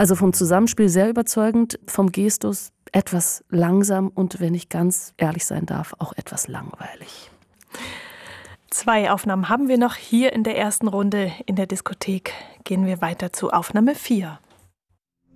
Also vom Zusammenspiel sehr überzeugend, vom Gestus etwas langsam und, wenn ich ganz ehrlich sein darf, auch etwas langweilig. 2 Aufnahmen haben wir noch hier in der ersten Runde. In der Diskothek gehen wir weiter zu Aufnahme 4.